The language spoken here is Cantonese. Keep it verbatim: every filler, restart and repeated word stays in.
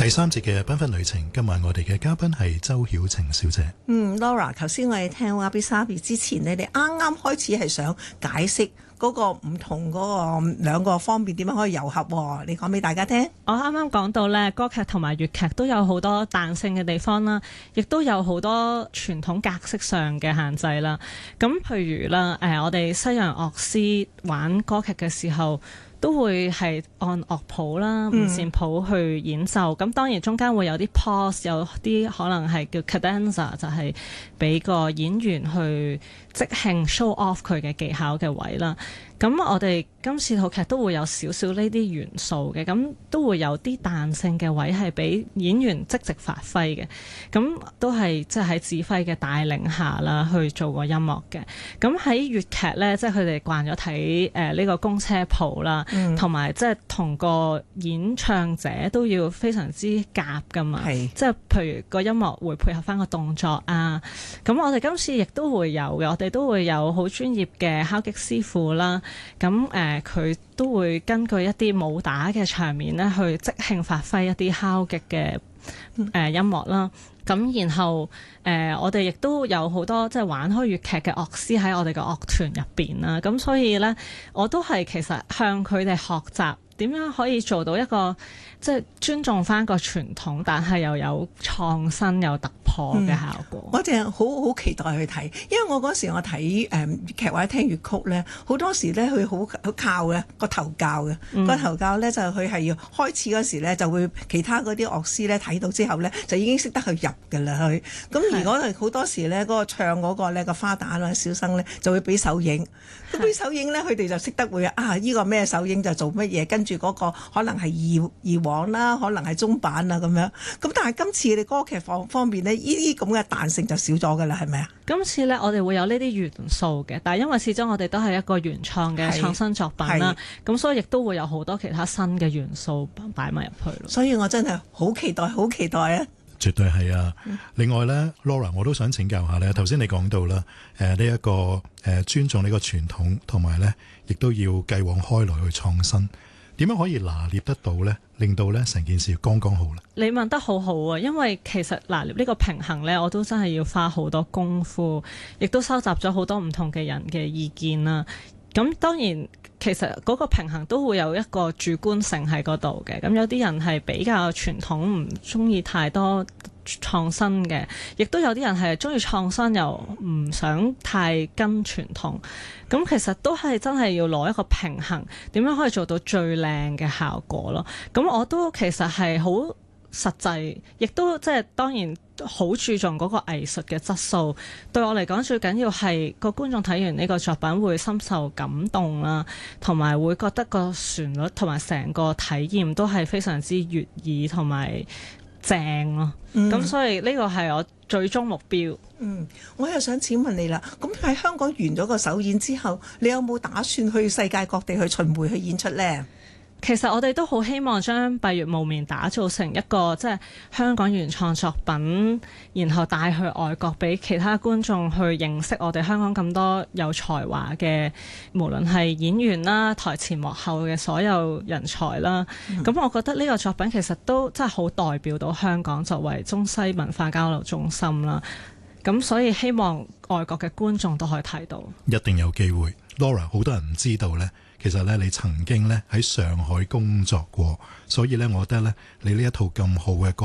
第三節嘅繽紛旅程，今晚我哋嘅嘉賓係周曉晴小姐。 嗯 Laura， 頭先我哋聽 Wabi Sabi 之前，你哋啱啱開始係想解釋嗰個唔同嗰個兩個方面點樣可以糅合，你講俾大家聽。 我啱啱講到咧，歌劇同埋粵劇都有好多彈性嘅地方啦，亦都有好多傳統格式上嘅限制啦。咁譬如啦，誒我哋西洋樂師玩歌劇嘅時候，都會係按樂譜啦、五線譜去演奏。咁、嗯、當然中間會有啲 pause， 有啲可能係叫 cadenza， 就係俾個演員去即興 show off 佢嘅技巧嘅位啦。咁我哋今次套劇都會有少少呢啲元素嘅，咁都會有啲彈性嘅位係俾演員即席發揮嘅，咁都係即係喺指揮嘅帶領下啦去做個音樂嘅。咁喺粵劇呢，即係佢哋慣咗睇誒呢個公車譜啦，同埋即係同個演唱者都要非常之夾噶嘛，即係譬如個音樂會配合翻個動作啊。咁我哋今次亦都會有嘅，我哋都會有好專業嘅敲擊師傅啦。咁誒，佢、呃、都會根據一啲武打嘅場面咧，去即興發揮一啲敲擊嘅誒音樂啦。咁然後誒、呃，我哋亦都有好多即係玩開粵劇嘅樂師喺我哋嘅樂團入邊啦。咁所以咧，我都係其實向佢哋學習點樣可以做到一個即係尊重翻個傳統，但係又有創新有突破嘅效果。 嗯、我淨係好好期待去睇，因為我嗰時我睇誒粵劇或者聽粵曲咧，好多時咧佢好好靠嘅個頭教嘅、嗯、個頭教咧就佢係要開始嗰時咧就會其他嗰啲樂師咧睇到之後咧就已經識得去入㗎啦佢。咁如果係好多時咧嗰、嗰個唱嗰個咧個花旦啊小生咧就會俾手影，咁俾手影咧佢哋就識得會啊呢、呢個咩手影就做乜嘢，跟住嗰個可能係二二黃啦，可能係中板啊咁樣。咁但係今次你歌劇方方面呢，呢啲咁嘅彈性就少咗㗎啦，係咪啊？ 今次呢，我哋會有呢啲元素嘅，但係因為始終我哋都係一個原創嘅創新作品啦，咁所以亦都會有好多其他新嘅元素擺埋入去咯。 所以我真係好期待，好期待啊！ 絕對係啊！嗯、另外呢 Laura 我都想請教下呢，頭先你講到啦，誒呢一個誒、呃、尊重呢個傳統，同埋呢亦都要繼往開來去創新。點樣可以拿捏得到呢？令到呢成件事剛剛好呢？ 你問得好好啊！因為其實拿捏呢個平衡呢，我都真係要花好多功夫，亦都收集咗好多唔同嘅人嘅意見啦。咁當然其實嗰個平衡都會有一個主觀性喺嗰度嘅。咁有啲人係比較傳統，唔中意太多創新嘅，亦都有啲人係中意創新又唔想太跟傳統。咁其實都係真係要攞一個平衡，點樣可以做到最靚嘅效果咯。咁我都其實係好實際，亦都即係當然好注重嗰個藝術嘅質素。對我嚟講，最緊要係個觀眾睇完呢個作品會深受感動啦，同埋會覺得個旋律同埋成個體驗都係非常之悅耳同埋正咯。咁、嗯、所以呢個係我最終目標。 嗯，我又想請問你啦，咁喺香港完咗個首演之後，你有冇打算去世界各地去巡迴去演出呢？ 其實我哋都好希望將《閉月無眠》打造成一個即係香港原創作品，然後帶去外國俾其他觀眾去認識我哋香港咁多有才華嘅，無論係演員啦、台前幕後嘅所有人才啦。咁、嗯、我覺得呢個作品其實都真係好代表到香港作為中西文化交流中心啦。咁所以希望外國嘅觀眾都可以睇到， 一定有機會。Laura 好多人唔知道呢，其實咧你曾經咧喺上海工作過，所以咧我覺得咧你呢一套咁好嘅歌